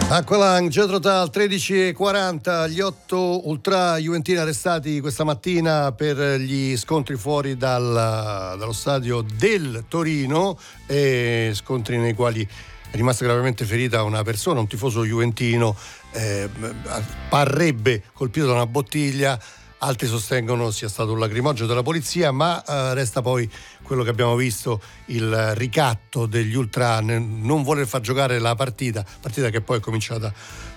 Aqualung, Jethro Tull, 13:40, gli 8 ultra juventini arrestati questa mattina per gli scontri fuori dallo stadio del Torino, e scontri nei quali è rimasta gravemente ferita una persona, un tifoso juventino, parrebbe colpito da una bottiglia. Altri sostengono sia stato un lacrimogeno della polizia, ma resta poi quello che abbiamo visto, il ricatto degli ultra non voler far giocare la partita che poi è cominciata